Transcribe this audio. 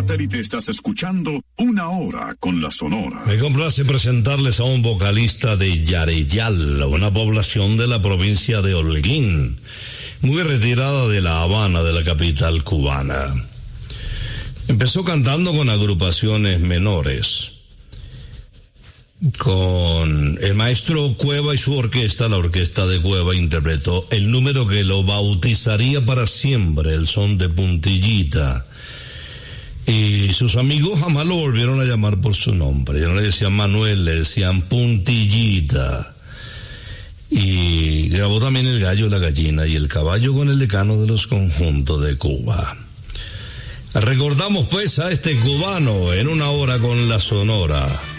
satélite estás escuchando Una Hora con la Sonora. Me complace presentarles a un vocalista de Yareyal, una población de la provincia de Holguín, muy retirada de La Habana, de la capital cubana. Empezó cantando con agrupaciones menores. Con el maestro Cueva y su orquesta, la orquesta de Cueva, interpretó el número que lo bautizaría para siempre, el son de Puntillita. Y sus amigos jamás lo volvieron a llamar por su nombre. Ya no le decían Manuel, le decían Puntillita. Y grabó también El gallo, la gallina y el caballo con el decano de los conjuntos de Cuba. Recordamos pues a este cubano en Una Hora con la Sonora.